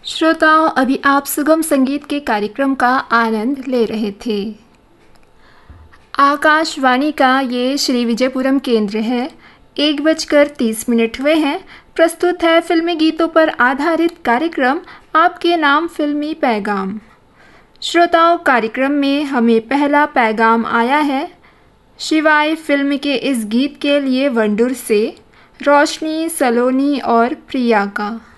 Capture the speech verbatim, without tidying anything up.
श्रोताओं, अभी आप सुगम संगीत के कार्यक्रम का आनंद ले रहे थे। आकाशवाणी का ये श्री विजयपुरम केंद्र है। एक बजकर तीस मिनट हुए हैं। प्रस्तुत है फिल्मी गीतों पर आधारित कार्यक्रम आपके नाम फिल्मी पैगाम। श्रोताओं, कार्यक्रम में हमें पहला पैगाम आया है शिवाय फिल्म के इस गीत के लिए वंडूर से रोशनी, सलोनी और प्रिया का।